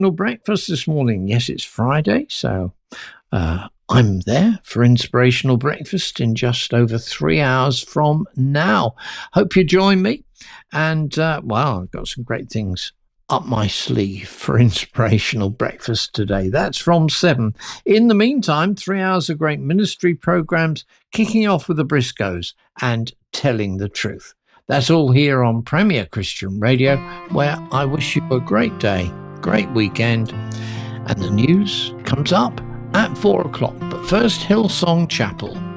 Breakfast this morning. Yes, it's Friday, so I'm there for Inspirational Breakfast in just over 3 hours from now. Hope you join me. And, I've got some great things up my sleeve for Inspirational Breakfast today. That's from 7. In the meantime, 3 hours of great ministry programs, kicking off with the Briscoes and Telling the Truth. That's all here on Premier Christian Radio, where I wish you a great day, great weekend, and the news comes up at 4 o'clock. But first, Hillsong Chapel.